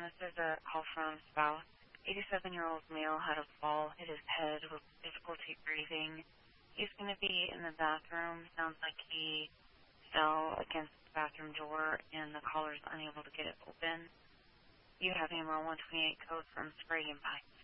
This is a call from spouse. 87-year-old male had a fall, hit his head with difficulty breathing. He's going to be in the bathroom. Sounds like he fell against the bathroom door and the caller's unable to get it open. You have AMR 128 code from Spray and Pipes.